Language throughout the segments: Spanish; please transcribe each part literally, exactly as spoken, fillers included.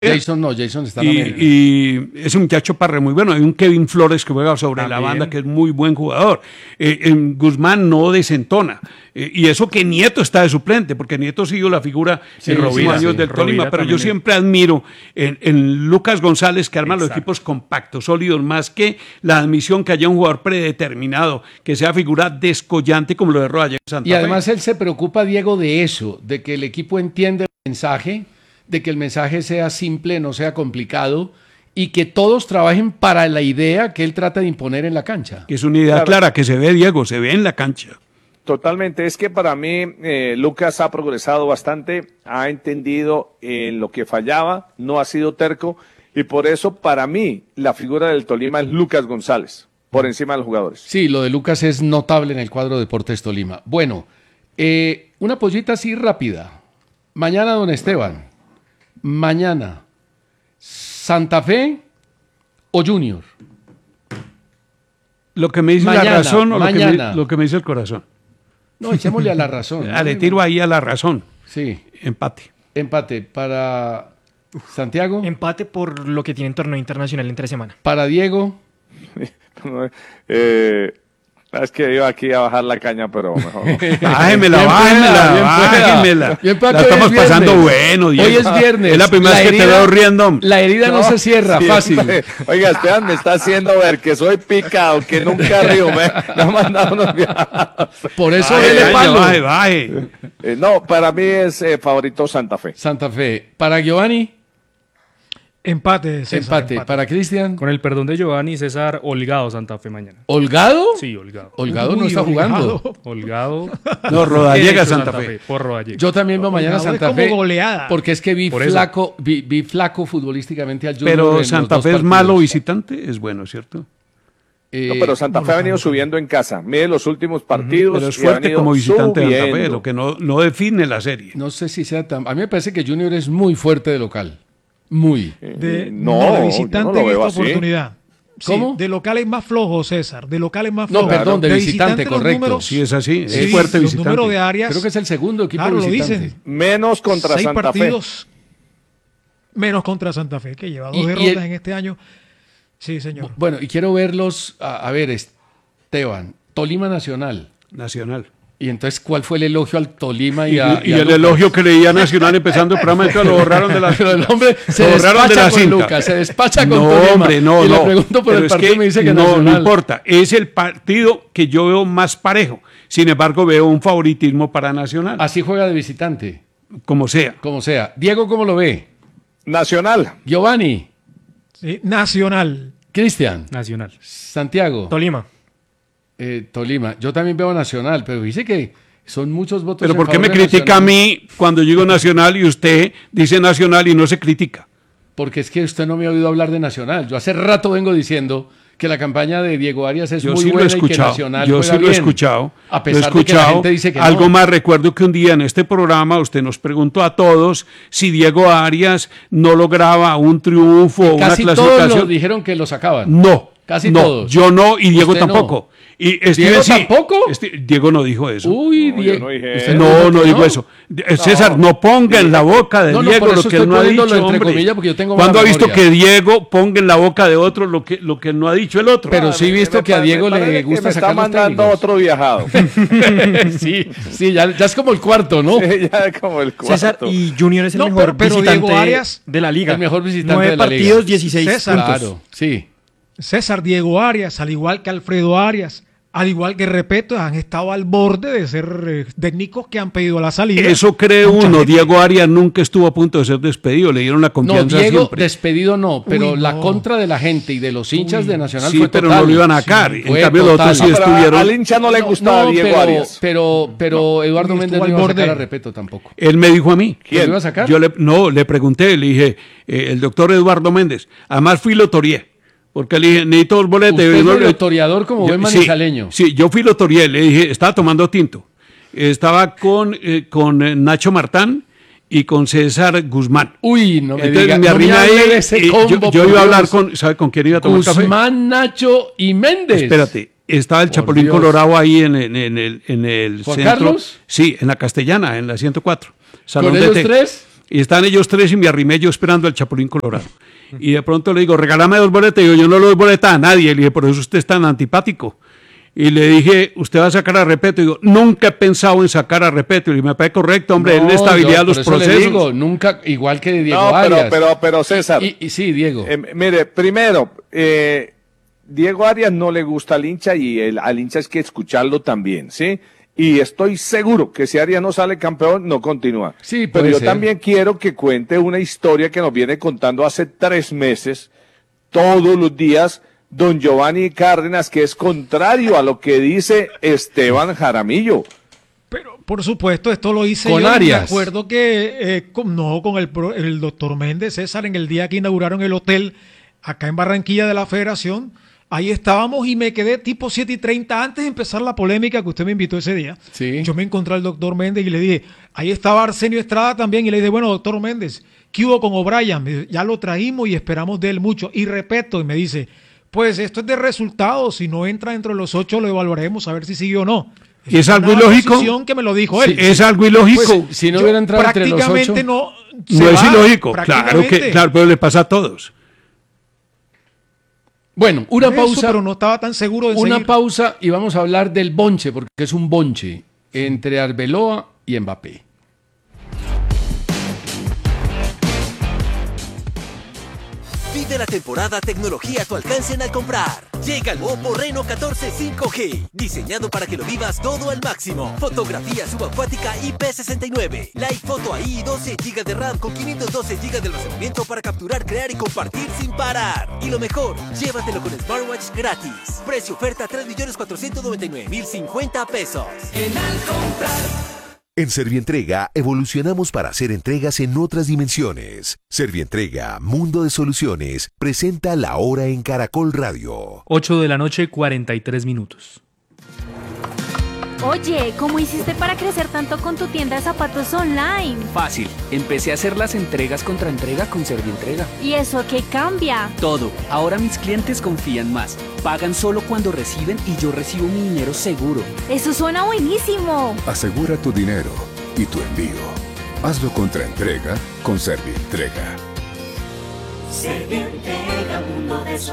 Jason no, Jason está en y, América. y ese muchacho Parra muy bueno. Hay un Kevin Flores que juega sobre También. la banda, que es muy buen jugador. Eh, en Guzmán no desentona. Eh, y eso que Nieto está de suplente, porque Nieto ha sido la figura Sí, en los sí, últimos años sí. del Tolima. Rovira Pero yo también siempre admiro en, en Lucas González, que arma los Exacto. equipos compactos, sólidos, más que la admisión que haya un jugador predeterminado, que sea figura descollante como lo de Roger Santa Y Fe. además él se preocupa, Diego, de eso, de que el equipo entienda el mensaje, de que el mensaje sea simple, no sea complicado, y que todos trabajen para la idea que él trata de imponer en la cancha. Que es una idea Claro. clara, que se ve, Diego, se ve en la cancha. Totalmente, es que para mí eh, Lucas ha progresado bastante, ha entendido en lo que fallaba, no ha sido terco, y por eso para mí la figura del Tolima es Lucas González, por encima de los jugadores. Sí, lo de Lucas es notable en el cuadro de Deportes Tolima. Bueno, eh, una pollita así rápida. Mañana, don Esteban. Mañana. ¿Santa Fe o Junior? Lo que me dice Mañana, la razón o lo que, mañana. me, lo que me dice el corazón. No, echémosle a la razón. Ah, le tiro ahí a la razón. Sí, Empate. empate para Santiago, Empate por lo que tiene en torneo internacional entre semana. para Diego. eh, es que iba aquí a bajar la caña, pero mejor no. Bájemela, Bien bájemela, pueda, bien pueda. bájemela. Bien pueda La que hoy estamos es viernes. pasando bueno, Diego. Hoy es viernes. Es la primera vez que te herida- veo riendo. La herida no, se cierra, Sí, fácil. hombre. Oiga, Esteban me está haciendo ver que soy picado, que nunca río, me, me ha mandado unos viajes. Por eso Baje, dele baje, palo. baje, baje. Eh, no, para mí es eh, favorito Santa Fe. Santa Fe. Para Giovanni, Empate, César, empate. Para Cristian, Con el perdón de Giovanni, César, holgado Santa Fe mañana. ¿Holgado? Sí, holgado. Holgado no Uy, está jugando. holgado. Holgado. No, Rodallega Derecho Santa Fe. Por Rodallega. Yo también veo mañana Holgado es Santa como Fe. goleada. Porque es que vi Por eso. flaco, vi, vi flaco futbolísticamente al Junior. en Pero los Santa dos Fe es partidos. malo visitante, es bueno, ¿cierto? Eh, No, pero Santa Fe ha venido subiendo en casa. Mire los últimos partidos. Pero es y ha fuerte venido como visitante de Santa Fe, subiendo. lo que no, no define la serie. No sé si sea tan... A mí me parece que Junior es muy fuerte de local. Muy. De, Eh, no, no, de yo visitante no lo en veo esta así. oportunidad. Sí, ¿Cómo? de locales más flojos, César. De locales más No, flojos. perdón, de visitante, los correcto. números- Sí, es así, es sí, fuerte los visitante. números de áreas. Creo que es el segundo equipo Claro, lo visitante. dicen. Menos contra seis Santa Fe. partidos menos contra Santa Fe, que lleva dos Y- y derrotas el- en este año. Sí, señor. Bueno, y quiero verlos... A, a ver, Esteban, Tolima Nacional. Nacional. Y entonces, ¿cuál fue el elogio al Tolima y Y, a, y a el Lucas? elogio que leía Nacional empezando el programa, entonces lo borraron de la Pero el hombre se lo borraron despacha con cinta. Lucas, se despacha con No, Tolima. hombre, no, y no. le pregunto por Pero el es partido y me dice que no, Nacional. no importa. Es el partido que yo veo más parejo. Sin embargo, veo un favoritismo para Nacional. Así juega de visitante, Como sea. como sea. Diego, ¿cómo lo ve? Nacional. Giovanni, Sí, Nacional. Cristian, Nacional. Santiago, Tolima. eh, Tolima. Yo también veo Nacional, pero dice que son muchos votos. Pero en ¿por qué me favor de critica a Nacional. mí cuando digo Nacional y usted dice Nacional y no se critica? Porque es que usted no me ha oído hablar de Nacional. Yo hace rato vengo diciendo que la campaña de Diego Arias es Yo muy sí lo he buena y que escuchado. Nacional Yo juega sí lo he bien. escuchado. A Lo he pesar de que la escuchado. gente dice que Algo no. más, recuerdo que un día en este programa usted nos preguntó a todos si Diego Arias no lograba un triunfo o una Casi todos clasificación. lo dijeron que lo sacaban. No. Casi no, todos. Yo no y Diego Usted no. tampoco. Y Steven ¿Diego sí. tampoco? Este- Diego no dijo eso. Uy, No, yo Diego. no dije ¿Usted eso. no, dijo no que digo eso. Eh, César, no ponga en la boca de No, no, Diego por lo eso que él estoy no ha dicho, poniéndolo entre hombre. comillas, porque yo tengo ¿Cuándo ha mala visto memoria? que Diego ponga en la boca de otro lo que, lo que él no ha dicho el otro? Pero sí he Me- visto me que a pa- Diego me parece le que gusta me sacar está los mandando técnicos. otro viajado. sí, sí, ya, ya es como el cuarto, ¿no? Ya como el cuarto. César, y Junior es el No, mejor pero- pero visitante Diego Arias- de la liga. El mejor visitante Nueve de la liga. partidos, dieciséis César. puntos. Claro, sí. César Diego Arias, al igual que Alfredo Arias, al igual que Repeto, han estado al borde de ser eh, técnicos que han pedido la salida. Eso cree Mucha uno. gente. Diego Arias nunca estuvo a punto de ser despedido. Le dieron la No, confianza Diego siempre. despedido no, pero Uy, la no. contra de la gente y de los hinchas Uy, de Nacional Sí, fue pero total. no lo iban a sacar. Sí, En fue cambio, los otros sí total. No, pero estuvieron. al hincha no le gustaba No, Diego pero, Arias. pero, pero Eduardo Uy, Méndez estuvo no al iba a sacar borde. a Repeto tampoco. Él me dijo a mí. ¿Quién? ¿Lo iba a sacar? Yo le, no, le pregunté, le dije, eh, el doctor Eduardo Méndez. Además fui lotorié. Porque le dije, necesito dos boletos. Usted es No, el le- historiador como Yo- buen sí, manizaleño. Sí, yo fui lotorié. Le dije, estaba tomando tinto. Estaba con, eh, con eh, Nacho Martán y con César Guzmán. Uy, no me Entonces diga, me no me arrimé hable ahí de ese y yo, combo, yo por iba a hablar Dios. con, ¿sabe con quién iba a tomar café? Guzmán, Nacho y Méndez. Espérate, estaba el Por Chapulín Dios. Colorado ahí en, en- en el, en el ¿Juan centro. Carlos? Sí, en la Castellana, en la ciento cuatro. ¿Con ellos té. tres? Y están ellos tres y me arrimé yo esperando al Chapulín Colorado. Y de pronto le digo, regálame dos boletas. Y yo, yo no le doy boleta a nadie. Le dije, por eso usted es tan antipático. Y le dije, ¿usted va a sacar a Repeto? Y digo, nunca he pensado en sacar a Repeto. Y me parece correcto, hombre, No, él estabilidad yo los por eso le procesos. digo, nunca, igual que Diego No, pero, Arias. pero, pero César. Y, y sí, Diego. Eh, mire, primero, eh, Diego Arias no le gusta al hincha y el, al hincha es que escucharlo también, ¿sí? Y estoy seguro que si Arias no sale campeón, no continúa. Sí, pero puede yo ser. también quiero que cuente una historia que nos viene contando hace tres meses, todos los días, don Giovanni Cárdenas, que es contrario a lo que dice Esteban Jaramillo. Pero, por supuesto, esto lo hice Con yo. Arias. Me acuerdo que, eh, con, no, con el, pro- el doctor Méndez, César, en el día que inauguraron el hotel acá en Barranquilla de la Federación. Ahí estábamos y me quedé tipo siete y treinta antes de empezar la polémica que usted me invitó ese día. Sí. Yo me encontré al doctor Méndez y le dije, ahí estaba Arsenio Estrada también. Y le dije, bueno, doctor Méndez, ¿qué hubo con O'Brien? Me dice, ya lo trajimos y esperamos de él mucho. Y repito, y me dice, pues esto es de resultados. Si no entra dentro de los ocho, lo evaluaremos a ver si sigue o no. ¿Y es algo una ilógico? posición que me lo dijo él. Sí, es algo ilógico. Pues, si no Yo hubiera entrado entre los ocho. prácticamente no. se no es va, ilógico. Claro prácticamente. que, claro, pero le pasa a todos. Bueno, una Eso, pausa. pero no estaba tan seguro de Una seguir. pausa y vamos a hablar del bonche, porque es un bonche entre Arbeloa y Mbappé. Vive la temporada tecnología a tu alcance en Al Comprar. Llega el Oppo Reno catorce cinco G, diseñado para que lo vivas todo al máximo. Fotografía subacuática I P sesenta y nueve, Live Photo A I, doce gigas de RAM con quinientos doce gigas de almacenamiento para capturar, crear y compartir sin parar. Y lo mejor, llévatelo con Smartwatch gratis. Precio oferta tres millones cuatrocientos noventa y nueve mil cincuenta pesos. En Al Comprar. En Servientrega evolucionamos para hacer entregas en otras dimensiones. Servientrega, Mundo de Soluciones, presenta La Hora en Caracol Radio. ocho de la noche, cuarenta y tres minutos. Oye, ¿cómo hiciste para crecer tanto con tu tienda de zapatos online? Fácil, empecé a hacer las entregas contra entrega con Servientrega. ¿Y eso qué cambia? Todo, ahora mis clientes confían más. Pagan solo cuando reciben y yo recibo mi dinero seguro. Eso suena buenísimo. Asegura tu dinero y tu envío. Hazlo contra entrega con Servientrega. Servientrega, mundo de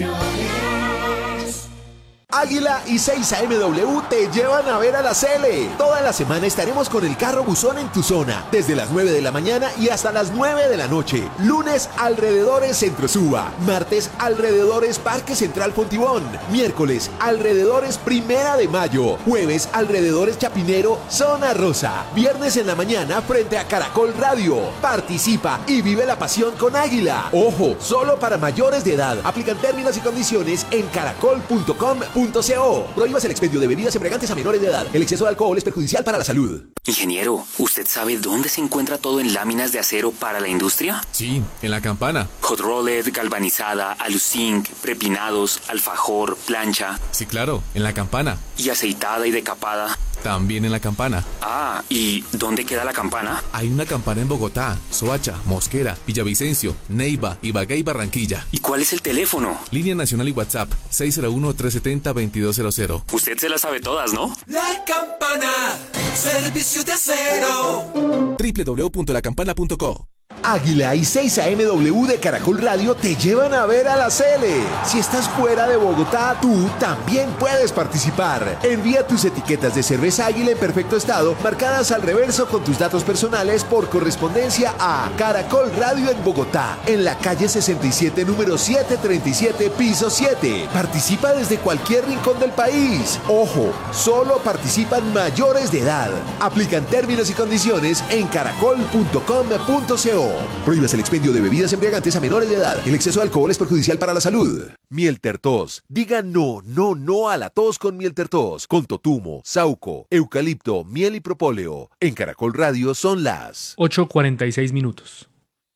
soluciones. Águila y seis A M W te llevan a ver a la Cele. Toda la semana estaremos con el carro buzón en tu zona, desde las nueve de la mañana y hasta las nueve de la noche. Lunes, alrededores Centro Suba. Martes, alrededores Parque Central Fontibón. Miércoles, alrededores Primera de Mayo. Jueves, alrededores Chapinero, Zona Rosa. Viernes en la mañana, frente a Caracol Radio. Participa y vive la pasión con Águila. Ojo, solo para mayores de edad. Aplican términos y condiciones en caracol punto com punto co. Prohíbas el expendio de bebidas embriagantes a menores de edad. El exceso de alcohol es perjudicial para la salud. Ingeniero, ¿usted sabe dónde se encuentra todo en láminas de acero para la industria? Sí, en la Campana. Hot rolled, galvanizada, aluzinc, prepinados, alfajor, plancha. Sí, claro, en la Campana. ¿Y aceitada y decapada? También en la Campana. Ah, ¿y dónde queda la Campana? Hay una Campana en Bogotá, Soacha, Mosquera, Villavicencio, Neiva, Ibagué y Barranquilla. ¿Y cuál es el teléfono? Línea nacional y WhatsApp, seis cero uno, tres siete cero, dos dos cero cero. Usted se las sabe todas, ¿no? La Campana, servicio de acero. doble u doble u doble u punto la campana punto co. Águila y seis A M W de Caracol Radio te llevan a ver a la Cele. Si estás fuera de Bogotá, tú también puedes participar. Envía tus etiquetas de cerveza Águila en perfecto estado, marcadas al reverso con tus datos personales por correspondencia a Caracol Radio en Bogotá, en la calle sesenta y siete, número setecientos treinta y siete, piso siete. Participa desde cualquier rincón del país. Ojo, solo participan mayores de edad. Aplican términos y condiciones en caracol punto com punto co. Prohíbas el expendio de bebidas embriagantes a menores de edad. El exceso de alcohol es perjudicial para la salud. Miel Tertos. Diga no, no, no a la tos con Miel Tertos. Con totumo, sauco, eucalipto, miel y propóleo. En Caracol Radio son las ocho cuarenta y seis minutos.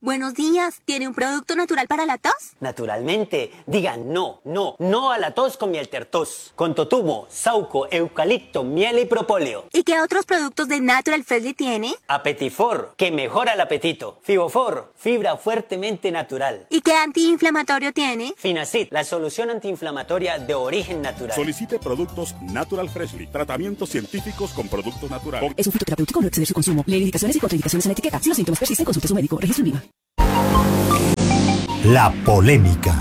Buenos días, ¿tiene un producto natural para la tos? Naturalmente, digan no, no, no a la tos con miel tertos, con totumo, sauco, eucalipto, miel y propóleo. ¿Y qué otros productos de Natural Freshly tiene? Apetifor, que mejora el apetito. Fibofor, fibra fuertemente natural. ¿Y qué antiinflamatorio tiene? Finacid, la solución antiinflamatoria de origen natural. Solicite productos Natural Freshly, tratamientos científicos con productos naturales. Es un fitoterapéutico, no exceder su consumo. Lee indicaciones y contraindicaciones en la etiqueta. Si los síntomas persisten, consulte a su médico. Registro en Viva. La polémica.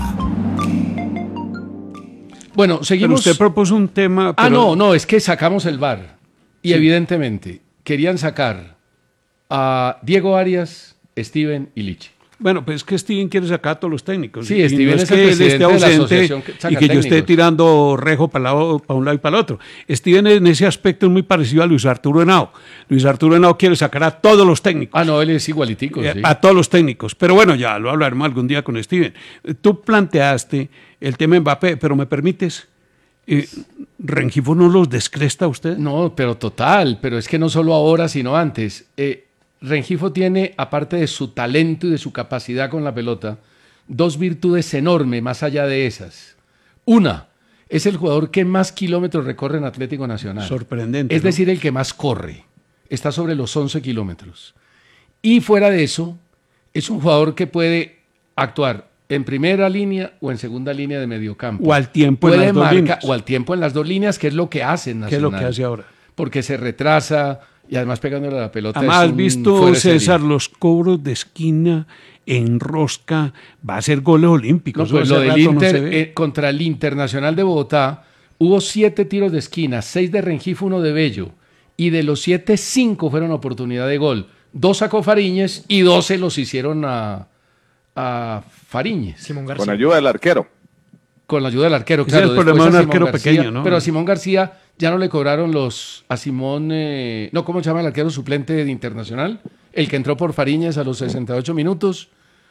Bueno, seguimos. Pero usted propuso un tema. Ah, pero... no, no, es que sacamos el V A R. Y Sí. evidentemente querían sacar a Diego Arias, Steven y Lichi. Bueno, pues es que Steven quiere sacar a todos los técnicos. Sí, y Steven no es, es el que él presidente esté de la ausente asociación que saca y que yo esté técnicos. tirando rejo para, lado, para un lado y para el otro. Steven en ese aspecto es muy parecido a Luis Arturo Henao. Luis Arturo Henao quiere sacar a todos los técnicos. Ah, no, él es igualitico. Eh, sí. A todos los técnicos. Pero bueno, ya lo hablaremos algún día con Steven. Eh, Tú planteaste el tema Mbappé, pero ¿me permites? Eh, ¿Rengifo no los descresta a usted? No, pero total, pero es que no solo ahora, sino antes. Eh, Rengifo tiene, aparte de su talento y de su capacidad con la pelota, dos virtudes enormes más allá de esas. Una, es el jugador que más kilómetros recorre en Atlético Nacional. Sorprendente. Es ¿no? decir, el que más corre. Está sobre los once kilómetros. Y fuera de eso, es un jugador que puede actuar en primera línea o en segunda línea de mediocampo. O al tiempo en Puede las dos marcar- líneas. O al tiempo en las dos líneas, que es lo que hace en ¿Qué es Nacional. lo que hace ahora? Porque se retrasa y además pegándole a la pelota. Además, es has un visto, fuera de serie. César, los cobros de esquina en rosca, va a ser goles olímpicos. No, pues Eso lo hace del rato no se Inter ve. eh, contra el Internacional de Bogotá hubo siete tiros de esquina, seis de Rengifo, uno de Bello. Y de los siete, cinco fueron oportunidad de gol. Dos sacó Fariñez y dos se los hicieron a, a Fariñez. Simón Con ayuda del arquero. Con la ayuda del arquero, Ese claro. es el problema después de a un Simón arquero García, pequeño, ¿no? Pero a Simón García ya no le cobraron los... A Simón... eh, no, ¿cómo se llama el arquero suplente de Internacional? El que entró por Fariñez a los sesenta y ocho minutos.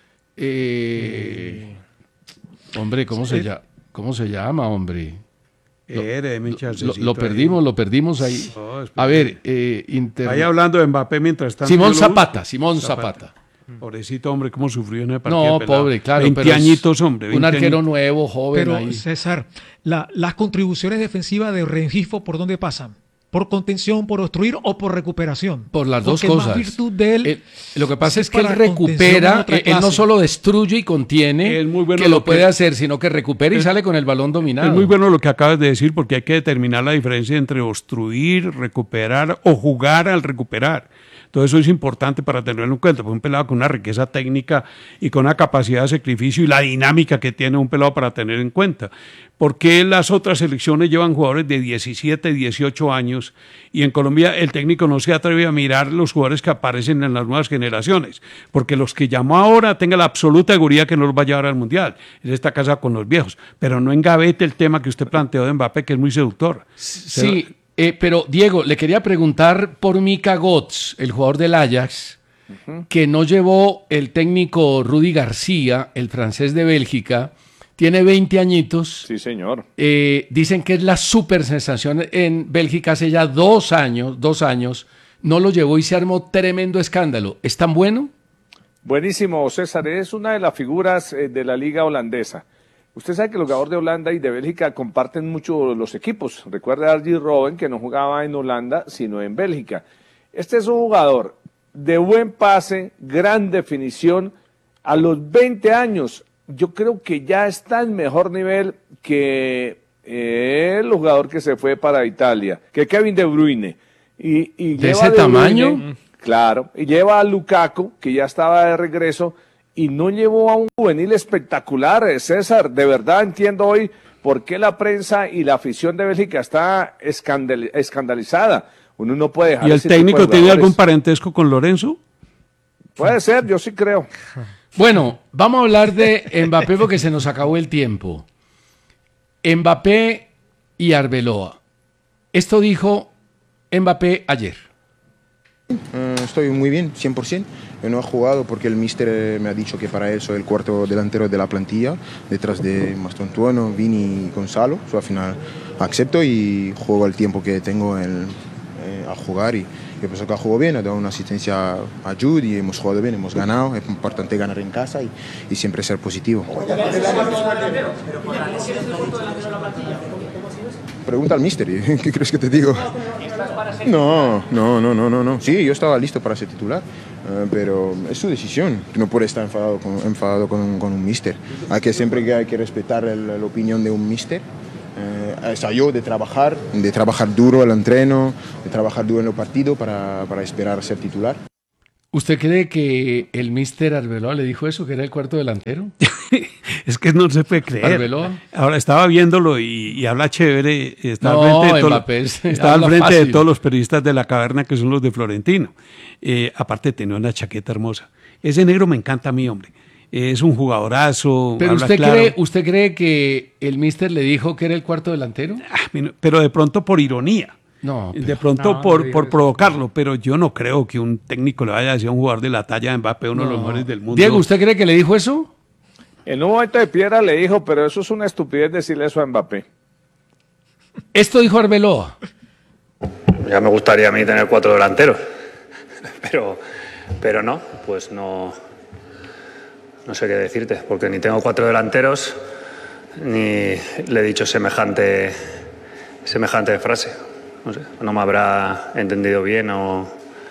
Eh, hombre, ¿cómo, Sí. se llama? ¿Cómo se llama, hombre? Lo, Ere, mi lo- chancecito lo ahí. perdimos, lo perdimos ahí. No, espérate. A ver, eh, Inter... Ahí hablando de Mbappé mientras tanto. Simón yo lo busco. Zapata, Simón Zapata. Pobrecito hombre, cómo sufrió en el partido. No, de pelado. pobre, claro. veinte pero es añitos, hombre. Un veinte arquero añitos. nuevo, joven Pero, ahí. César, la- las contribuciones defensivas de Rengifo, ¿por dónde pasan? ¿Por contención, por obstruir o por recuperación? Por las dos Porque más cosas. virtud de él. Eh, lo que pasa sí, es que él para contención recupera, en otra eh, él no clase. solo destruye y contiene, Es muy bueno que lo, lo puede que- hacer, sino que recupera y Es- sale con el balón dominado. Es muy bueno lo que acabas de decir porque hay que determinar la diferencia entre obstruir, recuperar o jugar al recuperar. Todo eso es importante para tenerlo en cuenta. Pues un pelado con una riqueza técnica y con una capacidad de sacrificio y la dinámica que tiene un pelado para tener en cuenta. ¿Por qué las otras selecciones llevan jugadores de diecisiete, dieciocho años y en Colombia el técnico no se atreve a mirar los jugadores que aparecen en las nuevas generaciones? Porque los que llamó ahora tenga la absoluta seguridad que no los va a llevar al Mundial. Él está casado con los viejos. Pero no engavete el tema que usted planteó de Mbappé, que es muy seductor. Sí, eh, pero Diego, le quería preguntar por Mika Götze, el jugador del Ajax, que no llevó el técnico Rudy García, el francés de Bélgica. Tiene veinte añitos. Sí, señor. Eh, dicen que es la super sensación en Bélgica hace ya dos años, dos años. No lo llevó y se armó tremendo escándalo. ¿Es tan bueno? Buenísimo, César. Es una de las figuras eh, de la liga holandesa. Usted sabe que los jugadores de Holanda y de Bélgica comparten mucho los equipos. Recuerda a Arjen Robben, que no jugaba en Holanda, sino en Bélgica. Este es un jugador de buen pase, gran definición. A los veinte años, yo creo que ya está en mejor nivel que eh, el jugador que se fue para Italia, que Kevin De Bruyne. Y, y ¿De lleva ese De tamaño? Bruyne, claro, y lleva a Lukaku, que ya estaba de regreso, y no llevó a un juvenil espectacular, eh, César. De verdad entiendo hoy por qué la prensa y la afición de Bélgica está escandal- escandalizada. Uno no puede dejar ¿Y el ese tipo de técnico tiene jugadores. algún parentesco con Lorenzo? Puede ser, yo sí creo. Bueno, vamos a hablar de Mbappé porque se nos acabó el tiempo. Mbappé y Arbeloa. Esto dijo Mbappé ayer. Eh, estoy muy bien, cien por ciento. Yo no he jugado porque el míster eh, me ha dicho que para él soy el cuarto delantero de la plantilla, detrás de Mastontuono, Vini y Gonzalo. So, al final acepto y juego el tiempo que tengo el, eh, a jugar y, y ¿Qué pasó? Que jugó bien, ha dado una asistencia a Jude y hemos jugado bien, hemos ganado. Es importante ganar en casa y, y siempre ser positivo. Pregunta al míster, ¿qué crees que te digo? No, no, no, no, no, no. Sí, yo estaba listo para ser titular, uh, pero es su decisión. No puede estar enfadado con, enfadado con, con un míster. Hay que siempre que hay que respetar el, la opinión de un míster. Uh, es a yo de trabajar, de trabajar duro el entreno, de trabajar duro en el partido para, para esperar a ser titular. ¿Usted cree que el míster Arbeloa le dijo eso, que era el cuarto delantero? Es que no se puede creer. Arbeloa. Ahora estaba viéndolo y, y habla chévere. Está no, al frente, de, Mbappé, todo, está al frente de todos los periodistas de la caverna, que son los de Florentino. Eh, aparte tenía una chaqueta hermosa. Ese negro me encanta a mí, hombre. Es un jugadorazo. Pero habla usted claro. cree, ¿usted cree que el míster le dijo que era el cuarto delantero? Ah, pero de pronto por ironía. No, pero, de pronto no, por, no por provocarlo, pero yo no creo que un técnico le vaya a decir a un jugador de la talla de Mbappé, uno no. de los mejores del mundo. Diego, ¿usted cree que le dijo eso? En un momento de piedra le dijo, pero eso es una estupidez decirle eso a Mbappé. Esto dijo Arbeloa. Ya me gustaría a mí tener cuatro delanteros, pero, pero no, pues no, no sé qué decirte, porque ni tengo cuatro delanteros, ni le he dicho semejante, semejante frase. No sé, no me habrá entendido bien o...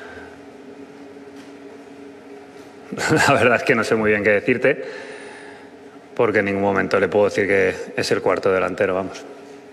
La verdad es que no sé muy bien qué decirte, porque en ningún momento le puedo decir que es el cuarto delantero, vamos.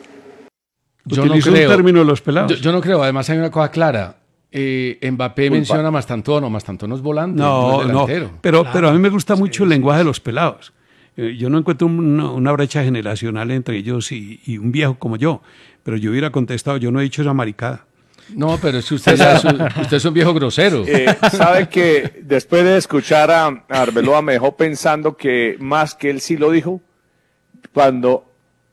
Yo no Utilizo creo. un término de los pelados. Yo, yo no creo. Además hay una cosa clara. Eh, Mbappé Culpa. menciona a Mastantuono. Mastantuono es volante, No, no es no, delantero. pero, Claro. pero a mí me gusta mucho el lenguaje de los pelados. Eh, Yo no encuentro una, una brecha generacional entre ellos y, y un viejo como yo, pero yo hubiera contestado, yo no he dicho esa maricada. No, pero es que usted, ya es un, usted es un viejo grosero. Eh, sabe que después de escuchar a, a Arbeloa me dejó pensando que más que él sí lo dijo, cuando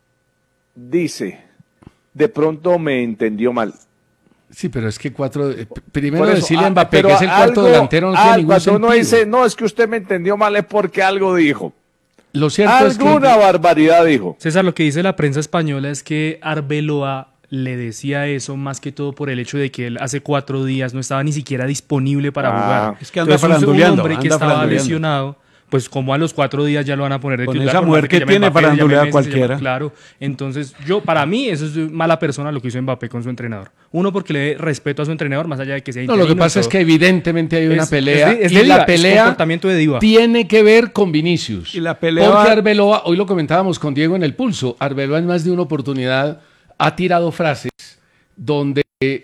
dice, de pronto me entendió mal. Sí, pero es que cuatro... eh, primero Por eso, decirle a ah, Mbappé pero que es el cuarto algo- delantero no tiene ah, ningún cuando sentido. uno dice, no, es que usted me entendió mal, es porque algo dijo. Lo cierto es que... Alguna barbaridad dijo. César, lo que dice la prensa española es que Arbeloa le decía eso más que todo por el hecho de que él hace cuatro días no estaba ni siquiera disponible para Ah, jugar. es que anda Entonces, un- un faranduleando, hombre que anda estaba faranduleando. lesionado, pues como a los cuatro días ya lo van a poner de Con titular, esa por mujer más que se llame tiene Mbappé, se llame farandulear Messi, se llame- cualquiera. Claro, entonces yo, para mí, eso es mala persona lo que hizo Mbappé con su entrenador. Uno, porque le dé respeto a su entrenador, más allá de que sea No, lo que interino y pasa es todo. que evidentemente hay una Es- pelea es de- es y de diva, la es pelea comportamiento de diva. tiene que ver con Vinicius. Y la pelea Porque va- Arbeloa, hoy lo comentábamos con Diego en el pulso, Arbeloa en más de una oportunidad ha tirado frases donde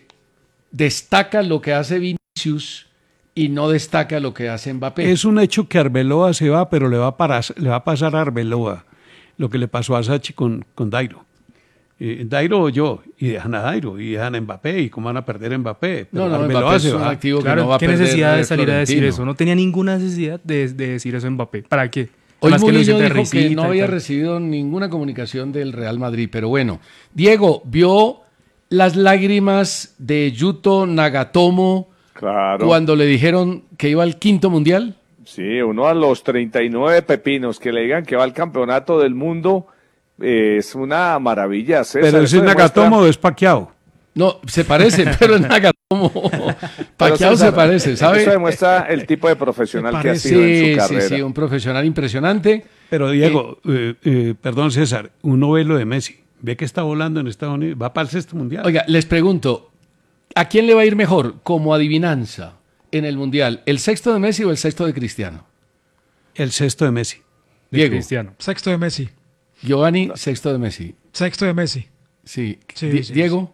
destaca lo que hace Vinicius y no destaca lo que hace Mbappé. Es un hecho que Arbeloa se va, pero le va a, parar- le va a pasar a Arbeloa lo que le pasó a Sachi con, con Dairo. Eh, Dairo o yo, y dejan a Dairo, y dejan a Mbappé, y cómo van a perder a Mbappé. Pero No, no, Arbeloa Mbappé se es un va. activo que Claro, no va a ¿qué perder necesidad de de salir a decir Florentino. eso? No tenía ninguna necesidad de, de decir eso Mbappé. ¿Para qué? Hoy Además que lo Mourinho hizo de dijo que risita no y había tal. recibido ninguna comunicación del Real Madrid, pero bueno. Diego, ¿vio las lágrimas de Yuto Nagatomo Claro. cuando le dijeron que iba al quinto mundial? Sí, uno a los treinta y nueve pepinos que le digan que va al campeonato del mundo eh, es una maravilla. César. Pero Eso ¿es Nagatomo o es Pacquiao? No, se parecen, pero es Nagatomo. Pero, Pacquiao César, se parece, ¿sabe? Eso demuestra el tipo de profesional que ha sido en Sí, su carrera. sí, sí, un profesional impresionante. Pero Diego, eh, eh, perdón César, uno ve lo de Messi, ve que está volando en Estados Unidos, va para el sexto mundial. Oiga, les pregunto, ¿a quién le va a ir mejor como adivinanza en el mundial? ¿El sexto de Messi o el sexto de Cristiano? El sexto de Messi. Diego. Cristiano. Sexto de Messi. Giovanni, sexto de Messi. Sexto de Messi. Sí. Sí, Di- sí, Diego.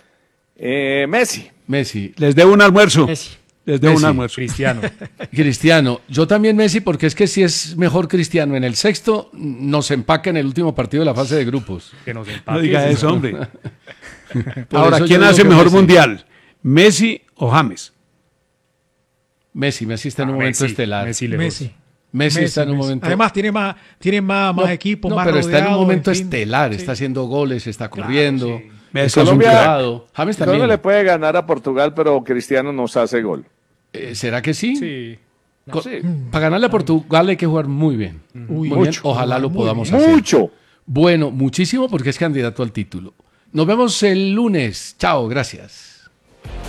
Eh, Messi. Messi. Les debo un almuerzo. Messi. Les debo Messi. un almuerzo. Cristiano. Cristiano. Yo también Messi porque es que si es mejor Cristiano en el sexto, nos empaca en el último partido de la fase de grupos. Que nos No empaque. diga eso, hombre. Por Ahora, eso yo ¿quién digo hace que mejor Messi. mundial? ¿Messi o James? Messi, Messi está en Ah, un momento Messi, estelar. Messi lejos. Messi. Messi está en un Messi. momento... Además, tiene más, tiene más, más No, equipo, no, más pero está en un rodeado, momento fin. estelar, Sí. está haciendo goles, está corriendo. sí. Es Messi es un Colombia- crack. jugado. James Colombia también. le puede ganar a Portugal, pero Cristiano nos hace gol. Eh, ¿Será que sí? Sí. Co- Sí. Para ganarle a Portugal hay que jugar muy bien. Uy, Muy bien. mucho. Ojalá lo Muy podamos bien. hacer. Mucho. Bueno, muchísimo porque es candidato al título. Nos vemos el lunes. Chao, gracias.